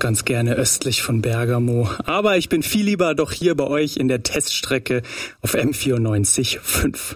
ganz gerne östlich von Bergamo. Aber ich bin viel lieber doch hier bei euch in der Teststrecke auf M94.5.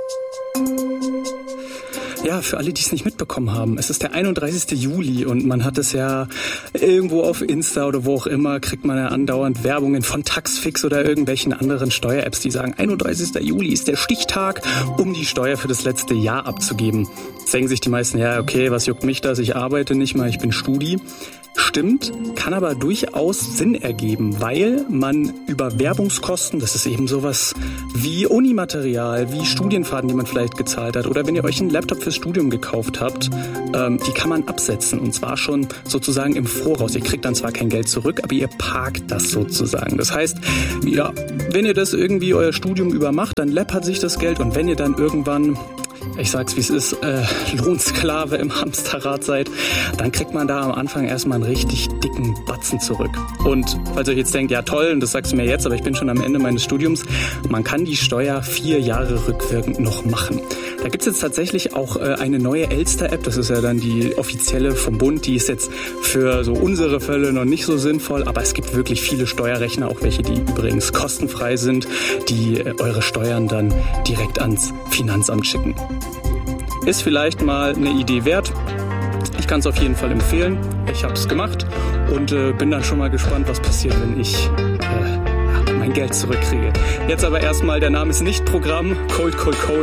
Ja, für alle, die es nicht mitbekommen haben, es ist der 31. Juli und man hat es ja irgendwo auf Insta oder wo auch immer, kriegt man ja andauernd Werbungen von Taxfix oder irgendwelchen anderen Steuer-Apps, die sagen, 31. Juli ist der Stichtag, um die Steuer für das letzte Jahr abzugeben. Jetzt denken sich die meisten, ja okay, was juckt mich das, ich arbeite nicht mal, ich bin Studi. Stimmt, kann aber durchaus Sinn ergeben, weil man über Werbungskosten, das ist eben sowas wie Unimaterial, wie Studienfahrten, die man vielleicht gezahlt hat, oder wenn ihr euch einen Laptop fürs Studium gekauft habt, die kann man absetzen und zwar schon sozusagen im Voraus. Ihr kriegt dann zwar kein Geld zurück, aber ihr parkt das sozusagen. Das heißt, ja, wenn ihr das irgendwie euer Studium über macht, dann läppert sich das Geld und wenn ihr dann irgendwann, ich sag's wie es ist, Lohnsklave im Hamsterrad seid, dann kriegt man da am Anfang erstmal einen richtig dicken Batzen zurück. Und falls ihr euch jetzt denkt, ja toll, und das sagst du mir jetzt, aber ich bin schon am Ende meines Studiums, man kann die Steuer 4 Jahre rückwirkend noch machen. Da gibt's jetzt tatsächlich auch eine neue Elster-App, das ist ja dann die offizielle vom Bund, die ist jetzt für so unsere Fälle noch nicht so sinnvoll, aber es gibt wirklich viele Steuerrechner, auch welche, die übrigens kostenfrei sind, die eure Steuern dann direkt ans Finanzamt schicken. Ist vielleicht mal eine Idee wert. Ich kann es auf jeden Fall empfehlen. Ich habe es gemacht und bin dann schon mal gespannt, was passiert, wenn ich mein Geld zurückkriege. Jetzt aber erstmal, der Name ist nicht Programm, Cold, Cold, Cold.